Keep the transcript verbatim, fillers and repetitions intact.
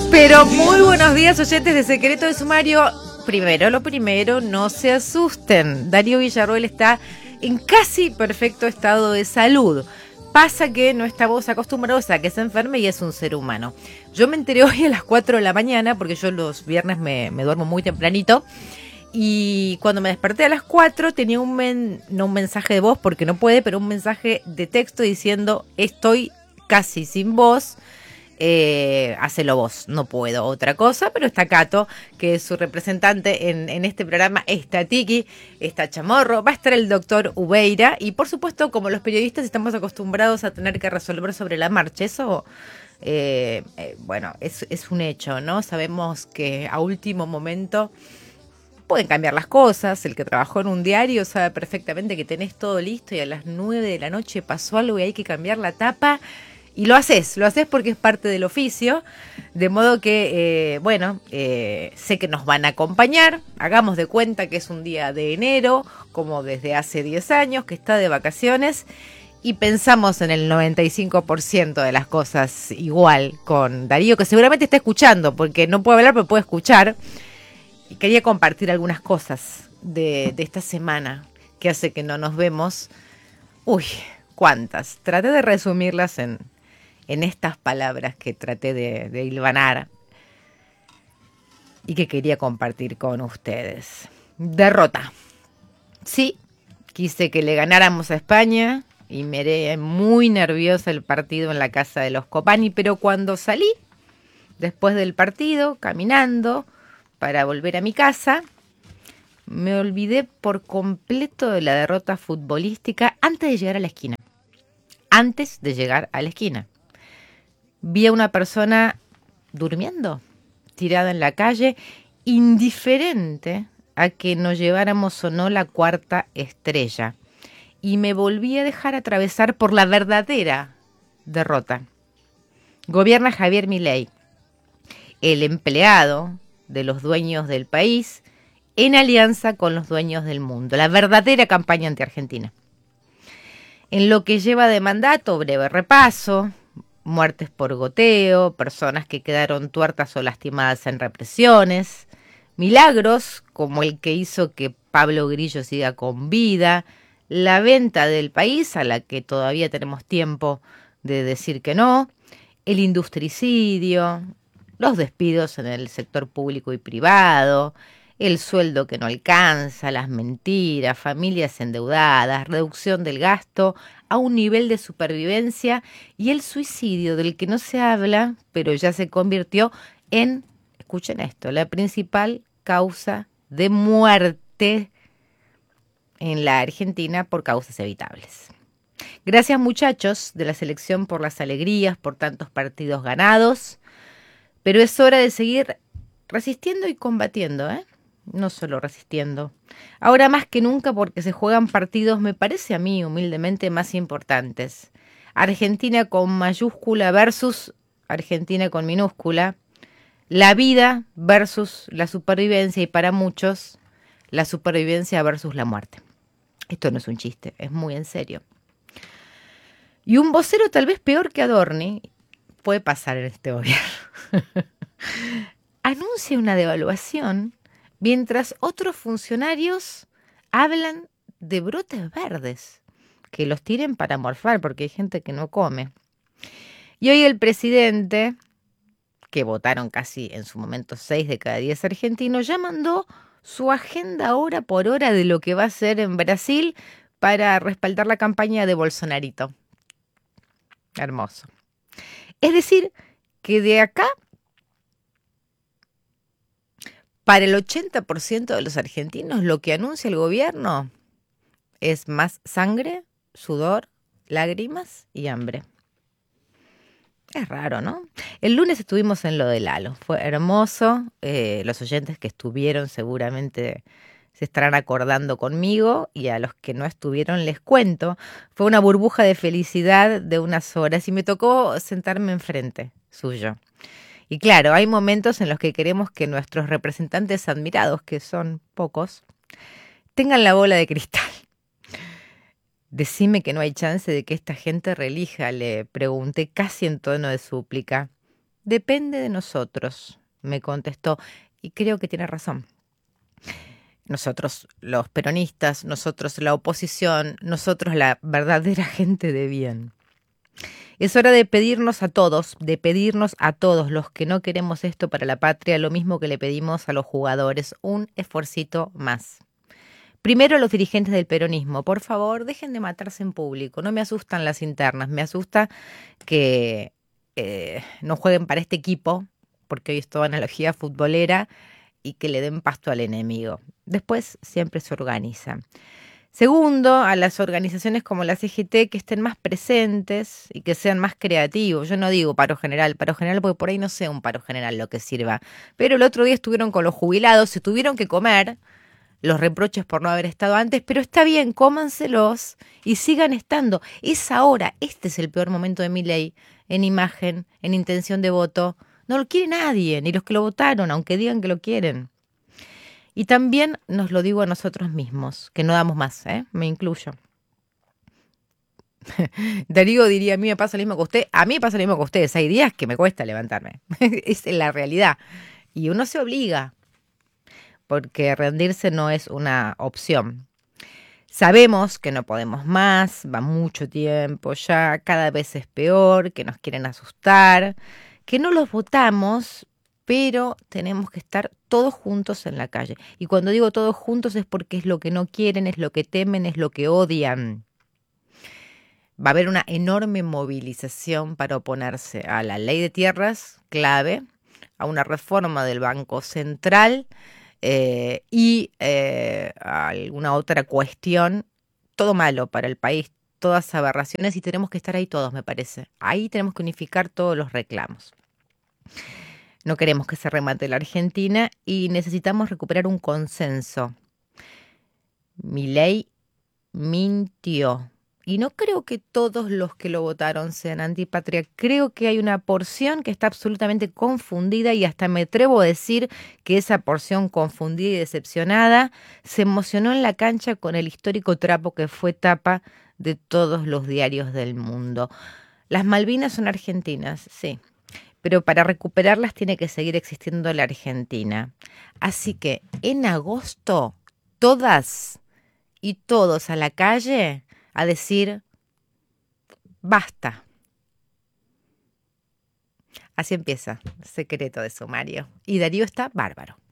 Pero muy buenos días, oyentes de Secreto de Sumario. Primero, lo primero, no se asusten. Darío Villarroel está en casi perfecto estado de salud. Pasa que no estamos acostumbrados a que se enferme y es un ser humano. Yo me enteré hoy a las cuatro de la mañana, porque yo los viernes me, me duermo muy tempranito. Y cuando me desperté a las cuatro tenía un, men, no un mensaje de voz, porque no puede, pero un mensaje de texto diciendo: estoy casi sin voz. Eh, hacelo vos, no puedo otra cosa, pero está Cato, que es su representante en, en este programa, está Tiki, está Chamorro, va a estar el doctor Ubeira y por supuesto, como los periodistas estamos acostumbrados a tener que resolver sobre la marcha, eso eh, eh, bueno, es, es un hecho, ¿no? Sabemos que a último momento pueden cambiar las cosas. El que trabajó en un diario sabe perfectamente que tenés todo listo y a las nueve de la noche pasó algo y hay que cambiar la tapa. Y lo haces, lo haces porque es parte del oficio, de modo que, eh, bueno, eh, sé que nos van a acompañar, hagamos de cuenta que es un día de enero, como desde hace diez años, que está de vacaciones, y pensamos en el noventa y cinco por ciento de las cosas igual con Darío, que seguramente está escuchando, porque no puede hablar, pero puede escuchar, y quería compartir algunas cosas de, de esta semana, que hace que no nos vemos. Uy, ¿cuántas? Traté de resumirlas en... en estas palabras que traté de, de hilvanar y que quería compartir con ustedes. Derrota. Sí, quise que le ganáramos a España y me era muy nerviosa el partido en la casa de los Copani, pero cuando salí, después del partido, caminando para volver a mi casa, me olvidé por completo de la derrota futbolística antes de llegar a la esquina. Antes de llegar a la esquina. Vi a una persona durmiendo, tirada en la calle, indiferente a que nos lleváramos o no la cuarta estrella. Y me volví a dejar atravesar por la verdadera derrota. Gobierna Javier Milei, el empleado de los dueños del país, en alianza con los dueños del mundo. La verdadera campaña anti-argentina. En lo que lleva de mandato, breve repaso: muertes por goteo, personas que quedaron tuertas o lastimadas en represiones, milagros como el que hizo que Pablo Grillo siga con vida, la venta del país a la que todavía tenemos tiempo de decir que no, el industricidio, los despidos en el sector público y privado, el sueldo que no alcanza, las mentiras, familias endeudadas, reducción del gasto a un nivel de supervivencia y el suicidio del que no se habla, pero ya se convirtió en, escuchen esto, la principal causa de muerte en la Argentina por causas evitables. Gracias, muchachos de la selección, por las alegrías, por tantos partidos ganados, pero es hora de seguir resistiendo y combatiendo, ¿eh? No solo resistiendo. Ahora más que nunca, porque se juegan partidos, me parece a mí, humildemente, más importantes. Argentina con mayúscula versus Argentina con minúscula. La vida versus la supervivencia y, para muchos, la supervivencia versus la muerte. Esto no es un chiste, es muy en serio. Y un vocero tal vez peor que Adorni puede pasar en este gobierno. Anuncia una devaluación mientras otros funcionarios hablan de brotes verdes, que los tiren para morfar, porque hay gente que no come. Y hoy el presidente, que votaron casi en su momento seis de cada diez argentinos, ya mandó su agenda hora por hora de lo que va a hacer en Brasil para respaldar la campaña de Bolsonarito. Hermoso. Es decir, que de acá, para el ochenta por ciento de los argentinos, lo que anuncia el gobierno es más sangre, sudor, lágrimas y hambre. Es raro, ¿no? El lunes estuvimos en lo de Lalo. Fue hermoso. Eh, los oyentes que estuvieron seguramente se estarán acordando conmigo, y a los que no estuvieron les cuento. Fue una burbuja de felicidad de unas horas y me tocó sentarme enfrente suyo. Y claro, hay momentos en los que queremos que nuestros representantes admirados, que son pocos, tengan la bola de cristal. Decime que no hay chance de que esta gente reelija, le pregunté casi en tono de súplica. Depende de nosotros, me contestó, y creo que tiene razón. Nosotros, los peronistas, nosotros la oposición, nosotros la verdadera gente de bien. Es hora de pedirnos a todos, de pedirnos a todos los que no queremos esto para la patria, lo mismo que le pedimos a los jugadores, un esfuercito más. Primero los dirigentes del peronismo, por favor, dejen de matarse en público, no me asustan las internas, me asusta que eh, no jueguen para este equipo, porque hoy es toda analogía futbolera, y que le den pasto al enemigo. Después siempre se organizan. Segundo, a las organizaciones como la C G T que estén más presentes y que sean más creativos. Yo no digo paro general, paro general porque por ahí no sea un paro general lo que sirva. Pero el otro día estuvieron con los jubilados, se tuvieron que comer los reproches por no haber estado antes, pero está bien, cómanselos y sigan estando. Es ahora, este es el peor momento de Milei en imagen, en intención de voto. No lo quiere nadie, ni los que lo votaron, aunque digan que lo quieren. Y también nos lo digo a nosotros mismos, que no damos más, ¿eh? Me incluyo. Darío diría, a mí me pasa lo mismo que usted, a mí me pasa lo mismo que ustedes, hay días que me cuesta levantarme, es la realidad. Y uno se obliga, porque rendirse no es una opción. Sabemos que no podemos más, va mucho tiempo ya, cada vez es peor, que nos quieren asustar, que no los votamos, pero tenemos que estar todos juntos en la calle. Y cuando digo todos juntos es porque es lo que no quieren, es lo que temen, es lo que odian. Va a haber una enorme movilización para oponerse a la ley de tierras, clave, a una reforma del Banco Central eh, y eh, a alguna otra cuestión. Todo malo para el país, todas aberraciones, y tenemos que estar ahí todos, me parece. Ahí tenemos que unificar todos los reclamos. No queremos que se remate la Argentina y necesitamos recuperar un consenso. Milei mintió. Y no creo que todos los que lo votaron sean antipatria. Creo que hay una porción que está absolutamente confundida y hasta me atrevo a decir que esa porción confundida y decepcionada se emocionó en la cancha con el histórico trapo que fue tapa de todos los diarios del mundo. Las Malvinas son argentinas, sí. Pero para recuperarlas tiene que seguir existiendo la Argentina. Así que en agosto, todas y todos a la calle a decir, basta. Así empieza el secreto de sumario. Y Darío está bárbaro.